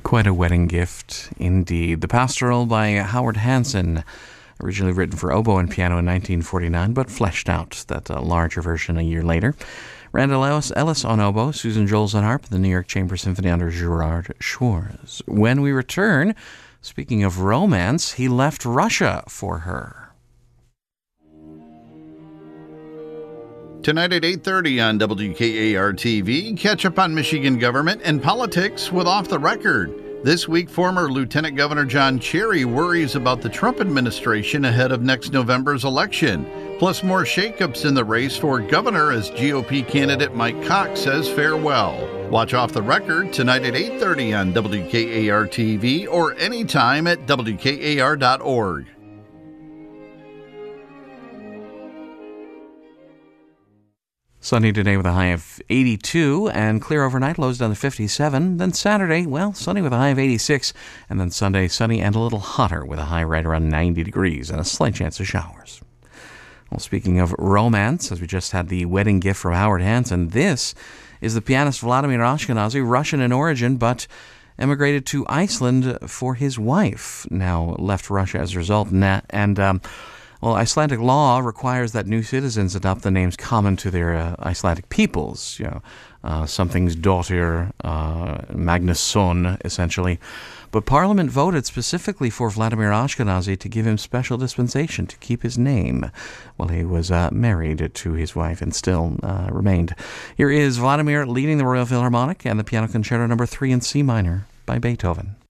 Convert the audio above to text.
Quite a wedding gift, indeed. The Pastoral by Howard Hanson, originally written for oboe and piano in 1949, but fleshed out that larger version a year later. Randall Ellis on oboe, Susan Joles on harp, the New York Chamber Symphony under Gerard Schwartz. When we return, speaking of romance, he left Russia for her. Tonight at 8:30 on WKAR-TV, catch up on Michigan government and politics with Off the Record. This week, former Lieutenant Governor John Cherry worries about the Trump administration ahead of next November's election. Plus, more shakeups in the race for governor as GOP candidate Mike Cox says farewell. Watch Off the Record tonight at 8:30 on WKAR-TV or anytime at WKAR.org. Sunny today with a high of 82 and clear overnight, lows down to 57. Then Saturday, sunny with a high of 86. And then Sunday, sunny and a little hotter with a high right around 90 degrees and a slight chance of showers. Well, speaking of romance, as we just had the wedding gift from Howard Hanson, this is the pianist Vladimir Ashkenazy, Russian in origin, but emigrated to Iceland for his wife. Now left Russia as a result. Icelandic law requires that new citizens adopt the names common to their Icelandic peoples. Something's daughter, Magnusson, essentially. But Parliament voted specifically for Vladimir Ashkenazy to give him special dispensation to keep his name while he was married to his wife and still remained. Here is Vladimir leading the Royal Philharmonic and the Piano Concerto No. 3 in C minor by Beethoven.